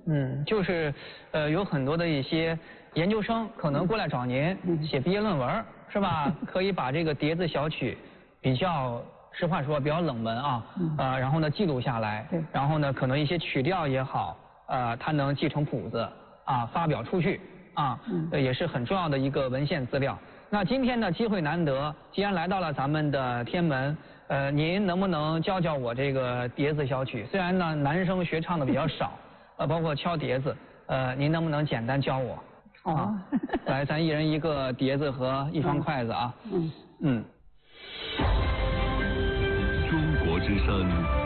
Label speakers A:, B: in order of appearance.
A: 就是有很多的一些研究生可能过来找您写毕业论文，是吧？可以把这个叠字小曲比较。实话说比较冷门啊，然后呢记录下来，然后呢可能一些曲调也好，它能继承谱子啊，发表出去啊，也是很重要的一个文献资料。那今天呢机会难得，既然来到了咱们的天门，您能不能教教我这个叠字小曲？虽然呢男生学唱的比较少，包括敲碟子，您能不能简单教我？
B: 好，
A: 来，咱一人一个碟子和一双筷子啊。
C: 中国之声